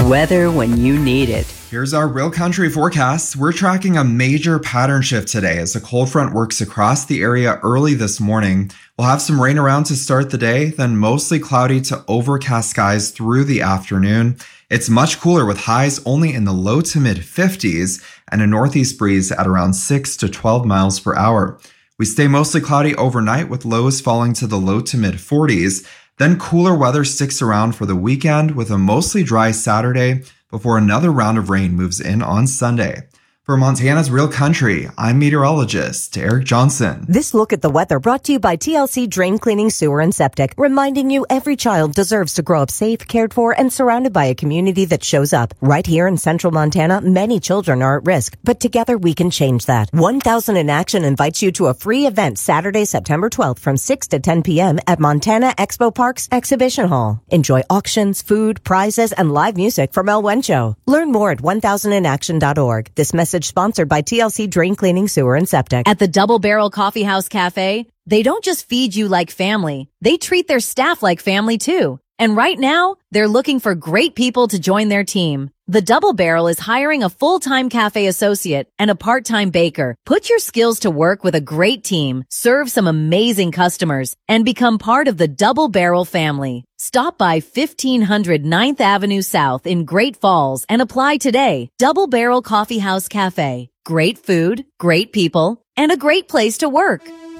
Weather when you need it. Here's our Real Country forecast. We're tracking a major pattern shift today as a cold front works across the area early this morning. We'll have some rain around to start the day, then mostly cloudy to overcast skies through the afternoon. It's much cooler with highs only in the low to mid 50s and a northeast breeze at around 6 to 12 miles per hour. We stay mostly cloudy overnight with lows falling to the low to mid 40s. Then cooler weather sticks around for the weekend with a mostly dry Saturday before another round of rain moves in on Sunday. For Montana's Real Country, I'm meteorologist Eric Johnson. This look at the weather brought to you by TLC Drain Cleaning, Sewer, and Septic, reminding you every child deserves to grow up safe, cared for, and surrounded by a community that shows up. Right here in central Montana, many children are at risk, but together we can change that. 1000 in Action invites you to a free event Saturday, September 12th from 6 to 10 p.m. at Montana Expo Park's Exhibition Hall. Enjoy auctions, food, prizes, and live music from El Wencho. Learn more at 1000inaction.org. This message sponsored by TLC Drain Cleaning, Sewer, and Septic. At the Double Barrel Coffee House Cafe, they don't just feed you like family. They treat their staff like family too. And right now, they're looking for great people to join their team. The Double Barrel is hiring a full-time cafe associate and a part-time baker. Put your skills to work with a great team, serve some amazing customers, and become part of the Double Barrel family. Stop by 1500 9th Avenue South in Great Falls and apply today. Double Barrel Coffee House Cafe. Great food, great people, and a great place to work.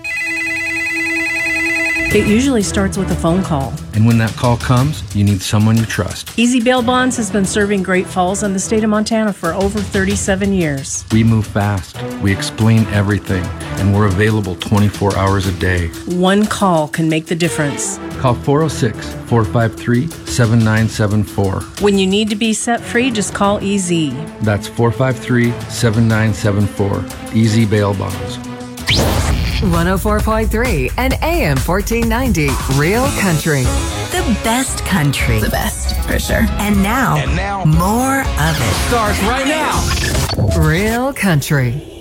It usually starts with a phone call. And when that call comes, you need someone you trust. Easy Bail Bonds has been serving Great Falls and the state of Montana for over 37 years. We move fast. We explain everything. And we're available 24 hours a day. One call can make the difference. Call 406-453-7974. When you need to be set free, just call EZ. That's 453-7974. Easy Bail Bonds. 104.3 and AM 1490 Real Country. The best country. The best, for sure. And now, more of it. Starts right now. Real Country.